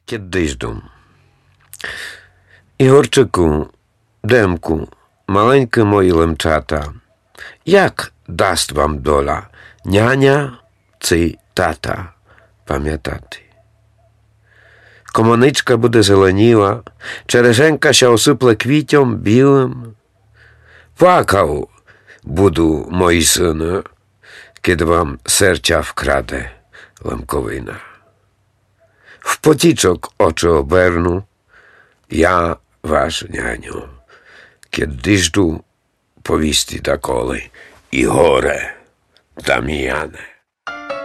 Кидиждом. Ігорчику, Демку, маленькі мої лемчата, як дасть вам доля, няня чи тата, пам'ятати? Комоничка буде зеленіла, черешенка ще осипле квітом білим. Плакав буду, мої сини, кid вам серця вкраде лемковина. В потічок очі оберну, я ваш няню, кидижду повісти доколи і горе Дам'яне.